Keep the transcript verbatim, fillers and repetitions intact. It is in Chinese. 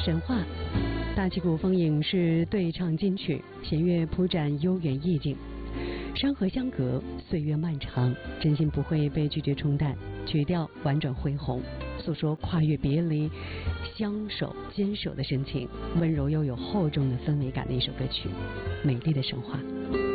神话。大旗鼓风影是对唱金曲，弦乐铺展悠远意境。山河相隔，岁月漫长，真心不会被拒绝冲淡。曲调婉转恢宏，诉说跨越别离、相守坚守的深情，温柔又有厚重的氛围感的一首歌曲，美丽的神话。